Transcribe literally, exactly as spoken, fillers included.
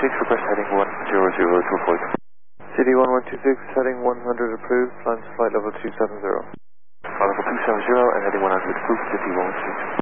six, request heading one zero zero to avoid. C D one one two six, heading one hundred approved, flight flight level two seven zero. Flight level two seven zero and heading one hundred approved, City one one six.